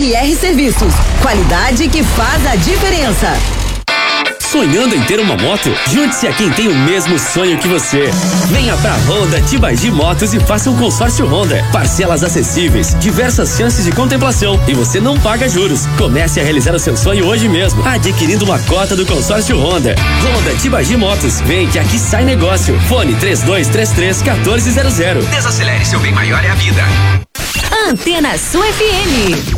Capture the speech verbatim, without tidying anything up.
R R Serviços. Qualidade que faz a diferença. Sonhando em ter uma moto? Junte-se a quem tem o mesmo sonho que você. Venha pra Honda Tibagi Motos e faça um consórcio Honda. Parcelas acessíveis, diversas chances de contemplação e você não paga juros. Comece a realizar o seu sonho hoje mesmo, adquirindo uma cota do consórcio Honda. Honda Tibagi Motos, vem que aqui sai negócio. Fone três dois três três, um quatro zero zero. Desacelere, seu bem maior é a vida. Antena Sul F M.